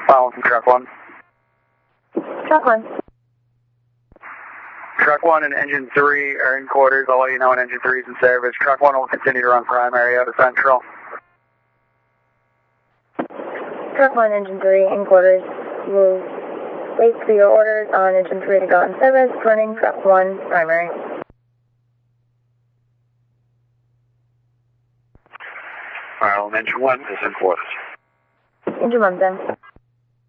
Following from truck 1. Truck 1. Truck 1 and engine 3 are in quarters. I'll let you know when engine 3 is in service. Truck 1 will continue to run primary out of central. Truck 1, engine 3 in quarters. We'll wait for your orders on engine 3 to go in service. Running truck 1 primary. Engine 1 is in quarters. Engine 1 then.